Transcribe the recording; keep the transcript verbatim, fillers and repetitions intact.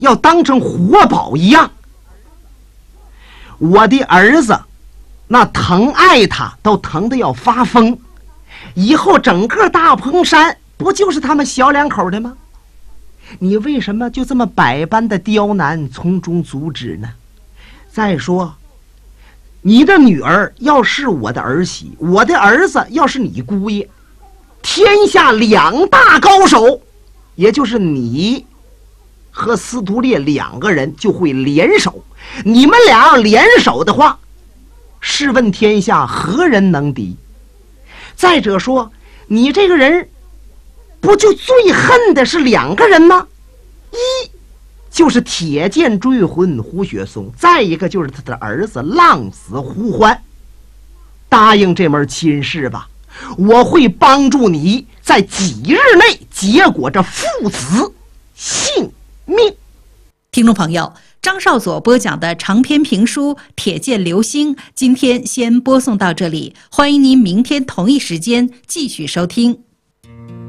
要当成活宝一样。我的儿子那疼爱他都疼得要发疯，以后整个大蓬山不就是他们小两口的吗？你为什么就这么百般的刁难，从中阻止呢？再说你的女儿要是我的儿媳，我的儿子要是你姑爷，天下两大高手，也就是你和司徒烈两个人就会联手。你们俩要联手的话，试问天下何人能敌？再者说，你这个人不就最恨的是两个人吗？一就是铁剑追魂胡雪松，再一个就是他的儿子浪子胡欢。答应这门亲事吧，我会帮助你在几日内结果这父子性命。 听众朋友，张少佐播讲的长篇评书《铁剑流星》今天先播送到这里，欢迎您明天同一时间继续收听。